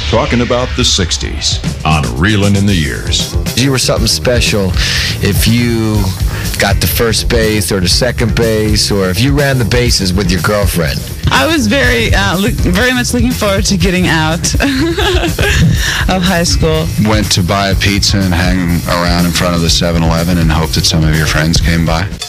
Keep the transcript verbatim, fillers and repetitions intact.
talking about the sixties on Reelin' in the Years. You were something special if you got to first base or to second base, or if you ran the bases with your girlfriend. I was very, uh, look, very much looking forward to getting out of high school. Went to buy a pizza and hang around in front of the seven eleven and hope that some of your friends came by.